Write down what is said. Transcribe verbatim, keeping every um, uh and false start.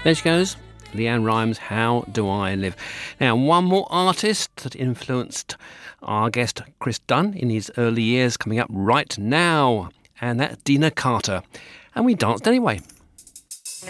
There she goes, Leanne Rimes, How Do I Live? Now, one more artist that influenced our guest Chris Dunn in his early years coming up right now, and that's Deana Carter. And we danced anyway.